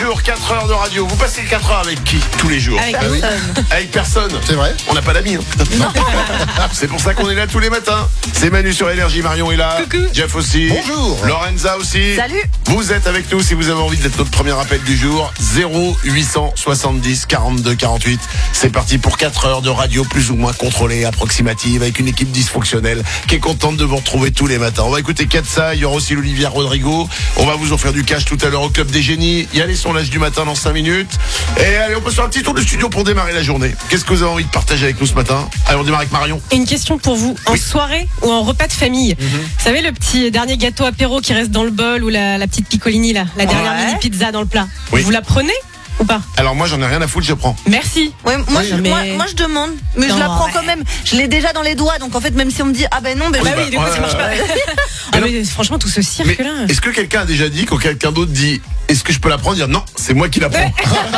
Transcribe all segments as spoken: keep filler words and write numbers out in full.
jours, quatre heures de radio. Vous passez quatre heures avec qui tous les jours? Avec Ah oui. personne. Avec personne. C'est vrai. On n'a pas d'amis. Hein. C'est pour ça qu'on est là tous les matins. C'est Manu sur Énergie, Marion est là. Coucou. Jeff aussi. Bonjour. Lorenza aussi. Salut. Vous êtes avec nous si vous avez envie d'être notre premier appel du jour. zéro huit cent soixante-dix quarante-deux quarante-huit. C'est parti pour quatre heures de radio plus ou moins contrôlée, approximative, avec une équipe dysfonctionnelle qui est contente de vous retrouver tous les matins. On va écouter Katsa, il y aura aussi l'Olivia Rodrigo. On va vous offrir du cash tout à l'heure au Club des Génies. Il y a les sondages du matin dans cinq minutes. Et allez, on peut se faire un petit tour de studio pour démarrer la journée. Qu'est-ce que vous avez envie de partager avec nous ce matin? Allez, on démarre avec Marion. Une question pour vous. En Oui. soirée ou en repas de famille, Mhm. vous savez le petit dernier gâteau apéro qui reste dans le bol ou la, la petite piccolini là, la dernière Ouais. mini pizza dans le plat. Oui. Vous la prenez ou pas? Alors moi, j'en ai rien à foutre, je prends. Merci. Ouais, moi, Oui, je, mais- moi, moi je demande, mais Non, je la prends ouais. quand même. Je l'ai déjà dans les doigts, donc en fait, même si on me dit ah ben non, ben Bah bah, oui, du coup ouais, ça marche pas. ouais. Ah Mais mais franchement tout ce Mais cirque là. est-ce que quelqu'un a déjà dit, quand quelqu'un d'autre dit est-ce que je peux la prendre, dire non, c'est moi qui la prends?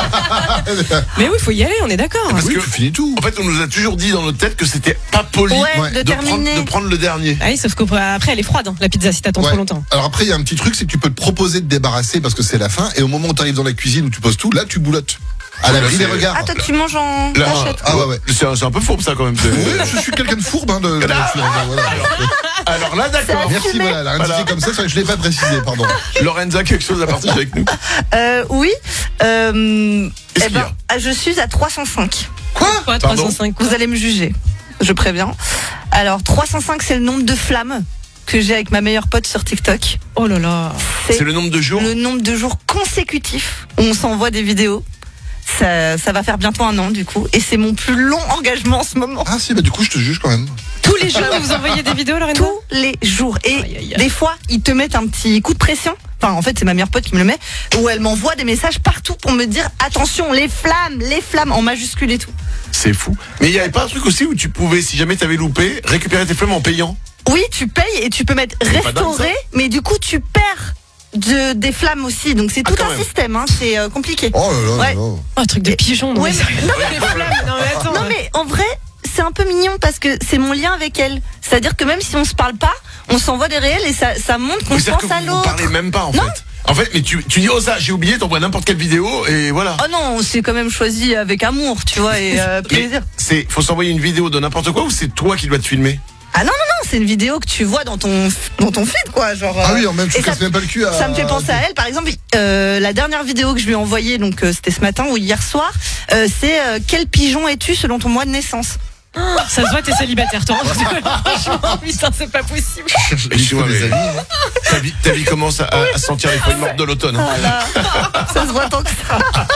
Mais oui, il faut y aller, on est d'accord. Parce Oui, que tu finis tout. en fait, on nous a toujours dit dans notre tête que c'était pas poli ouais, Ouais. de, de, prendre, terminer. de prendre le dernier. Ah oui, sauf qu'après elle est froide hein, la pizza si t'attends Ouais. trop longtemps. Alors après, il y a un petit truc, c'est que tu peux te proposer de débarrasser parce que c'est la fin. Et au moment où tu arrives dans la cuisine où tu poses tout, là, tu boulottes. À l'abri Là, des c'est- regards. Ah toi tu manges en Là, cachette. Ah ouais, ouais. C'est un, c'est un peu fourbe ça quand même. c'est- Oui, je suis quelqu'un de fourbe, hein, de, de- voilà. Alors là, d'accord. Merci, assumé. voilà, la Voilà. comme ça, c'est vrai que je l'ai pas précisé, pardon. Lorenza, quelque chose à partager avec nous? Euh, oui. Euh, Qu'est-ce eh qu'il y ben, a ah, je suis à trois cent cinq. Quoi? Quoi, Pardon trois cent cinq quoi. Vous allez me juger, je préviens. Alors trois cent cinq, c'est le nombre de flammes que j'ai avec ma meilleure pote sur TikTok. Oh là là. C'est C'est le nombre de jours. le nombre de jours consécutifs où on s'envoie des vidéos. Ça, ça va faire bientôt un an du coup, et c'est mon plus long engagement en ce moment. Ah si, bah du coup, je te juge quand même. Tous les jours vous envoyez des vidéos Lorenza? Tous les jours. Et Aïe, aïe, aïe. des fois, ils te mettent un petit coup de pression. Enfin, en fait, c'est ma meilleure pote qui me le met, où elle m'envoie des messages partout pour me dire attention, les flammes, les flammes, en majuscule et tout. C'est fou. Mais il y avait pas un truc aussi où tu pouvais, si jamais t'avais loupé, récupérer tes flammes en payant? Oui, tu payes et tu peux mettre C'est pas dingue, restaurer, mais du coup, tu perds de, des flammes aussi. Donc, c'est Ah, tout quand un même. système, hein, c'est euh, compliqué. Oh là là, Ouais. là là. Oh, un truc de pigeon. Non, Ouais, mais mais- sérieux. Les flammes, non mais attends. Non, mais en vrai, c'est un peu mignon parce que c'est mon lien avec elle. C'est-à-dire que même si on se parle pas, on s'envoie des réels et ça, ça montre qu'on C'est-à-dire pense que à vous vous l'autre. parlez même pas en Non. fait. En fait, mais tu, tu dis oh ça, j'ai oublié, t'envoies n'importe quelle vidéo et voilà. Oh non, on s'est quand même choisi avec amour, tu vois, et euh, Mais plaisir. c'est, faut s'envoyer une vidéo de n'importe quoi ou c'est toi qui dois te filmer? Ah non, non, non, c'est une vidéo que tu vois dans ton, dans ton feed, quoi. Genre, Ah euh, oui, en même, tu et casses ça, même pas le cul à... ça me fait penser à elle. Par exemple, euh, la dernière vidéo que je lui ai envoyée, donc euh, c'était ce matin ou hier soir, euh, c'est euh, quel pigeon es-tu selon ton mois de naissance? Ça se voit, t'es célibataire, toi. Franchement, putain, c'est pas possible. Excuse-moi, des mais amis, hein. ta vie, ta vie commence à, à sentir les feuilles mortes de l'automne. hein. Voilà. Ça se voit tant que ça.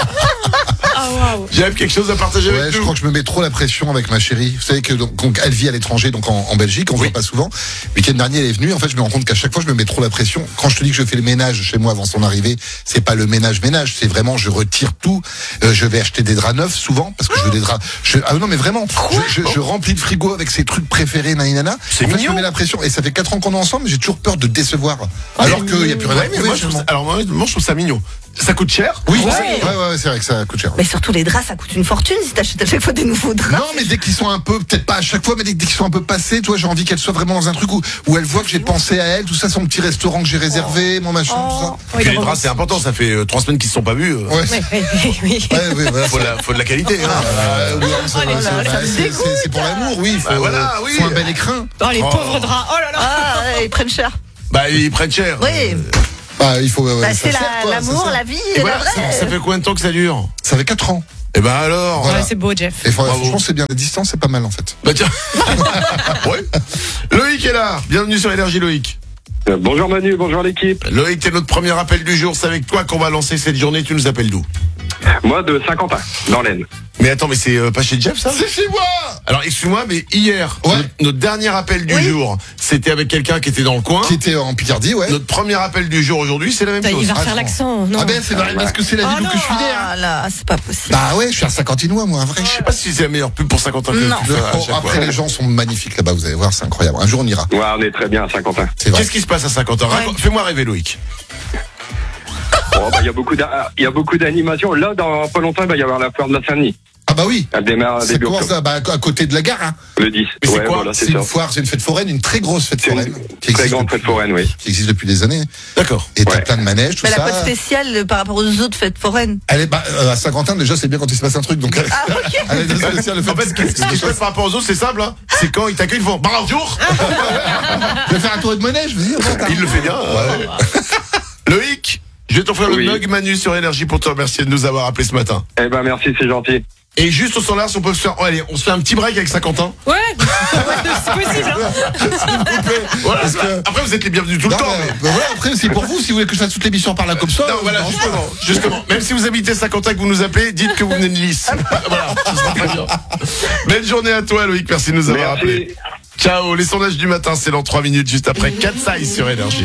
Ah waouh. J'ai quelque chose à partager Ouais, avec je nous. crois que je me mets trop la pression avec ma chérie. Vous savez que donc, donc, elle vit à l'étranger, donc en, en Belgique, on ne Oui. voit pas souvent. Le week-end dernier, elle est venue. En fait, je me rends compte qu'à chaque fois, je me mets trop la pression. Quand je te dis que je fais le ménage chez moi avant son arrivée, c'est pas le ménage ménage, c'est vraiment je retire tout. Euh, je vais acheter des draps neufs souvent parce que je veux des draps. Je, ah non, mais vraiment, je, je, je remplis le frigo avec ses trucs préférés, naninana. C'est en fait, je mignon. me mets la pression et ça fait quatre ans qu'on est ensemble, mais j'ai toujours peur de décevoir. Alors c'est qu'il y a plus rien à Ouais, mais prouver, moi, je trouve ça, finalement. alors moi, moi, je trouve ça mignon. Ça coûte cher? Oui, Ouais. ouais, ouais, ouais, c'est vrai que ça coûte cher. Mais surtout, les draps, ça coûte une fortune si t'achètes à chaque fois des nouveaux draps. Non, mais dès qu'ils sont un peu, peut-être pas à chaque fois, mais dès, dès qu'ils sont un peu passés, toi, j'ai envie qu'elle soit vraiment dans un truc où, où elle voit que j'ai pensé à elle, tout ça, son petit restaurant que j'ai réservé, mon machin, tout ça. Oui, Puis les bon, draps, c'est important, ça fait euh, trois semaines qu'ils se sont pas vus. euh. Ouais, Oui, oui, oui, oui. ouais, ouais, voilà. Faut, de la, faut de la qualité. Hein. Euh, oui, ça, Oh là ça, là, bah, ça me c'est- dégoûte. c'est c'est pour l'amour, oui. Il faut, Bah voilà, euh, oui. faut un bel écrin. Oh, les Oh. pauvres draps. Oh là là. Ah, ouais, ils prennent cher. Bah, ils prennent cher. Oui. Euh, Bah, il faut. ouais, Bah, ça c'est sert, la- quoi, l'amour, ça sert. la vie, Et la voilà, vraie. ça, ça fait combien de temps que ça dure? Ça fait quatre ans. Eh ben alors. Voilà. Ouais, c'est beau, Jeff. Et franchement, Bravo. c'est bien. La distance, c'est pas mal, en fait. Bah tiens. Ouais. Loïc est là. Bienvenue sur Énergie, Loïc. Euh, Bonjour Manu, bonjour l'équipe. Loïc, c'est notre premier appel du jour. C'est avec toi qu'on va lancer cette journée. Tu nous appelles d'où? Moi de Saint-Quentin, dans l'Aisne. Mais attends, mais c'est euh, pas chez Jeff ça? C'est chez moi! Alors excuse-moi, mais hier, Ouais. notre, notre dernier appel du Oui. jour, c'était avec quelqu'un qui était dans le coin. Qui était en Picardie, ouais. Notre premier appel du jour aujourd'hui, c'est la même Putain, chose. il va Ah, refaire je l'accent. Non. Ah ben, c'est vrai, parce que c'est la Oh ville où non. que je suis né, hein. Ah là, c'est pas possible. Bah ouais, je suis à Saint-Quentinois, moi, un vrai. Je sais pas si c'est la meilleure pub pour cinquante ans que Non. tu fais à Bon, chaque fois. après, les gens sont magnifiques là-bas, vous allez voir, c'est incroyable. Un jour, on ira. Ouais, on est très bien à Saint-Quentin. C'est vrai. Qu'est-ce qui se passe à cinquante ans? Raconte- Fais-moi rêver, Loïc. Oh, bah, il y a beaucoup d'a- il y a beaucoup d'animations. Là, dans pas longtemps, il va y avoir la foire de la Saint-Denis. Ah bah oui. Elle démarre Ça début commence octobre. à, bah, à côté de la gare. Hein. Le dix. Mais c'est ouais, quoi voilà, C'est c'est une ça. foire, c'est une fête foraine, une très grosse fête C'est une foraine. qui très existe grande depuis- fête foraine, oui. Qui existe depuis des années. D'accord. Et t'as Ouais. plein de manèges, tout Mais la ça. pote spéciale euh, par rapport aux autres fêtes foraines. Elle est, bah, euh, à Saint-Quentin, déjà, c'est bien quand il se passe un truc, donc. Ah, ok. Elle est spéciale, le fait En fait, ce qui ce qui se passe par rapport aux autres, c'est simple, hein. C'est quand ils t'accueillent, ils font bonjour. Je vais faire un tour de monnaie, je veux dire. bon, t'as- Il le fait bien. Ouais. Loïc, je vais t'offrir Oui. le mug Manu sur Énergie pour te remercier de nous avoir appelé ce matin. Eh ben, merci, c'est gentil. Et juste au standard, si on peut se faire, oh, allez, on se fait un petit break avec Saint-Quentin. Ouais, c'est possible. Hein. Voilà, Parce que- après vous êtes les bienvenus tout le Non, temps. mais, mais- bah, voilà, après, c'est pour vous, si vous voulez que je fasse toute l'émission par là comme ça. Non, euh, voilà, non, justement, justement. Même si vous habitez Saint-Quentin que vous nous appelez, dites que vous venez de Nice. Voilà, ce sera très bien. Belle journée à toi, Loïc. Merci de nous avoir appelés. Merci. Ciao. Les sondages du matin, c'est dans trois minutes, juste après quatre Size sur Énergie.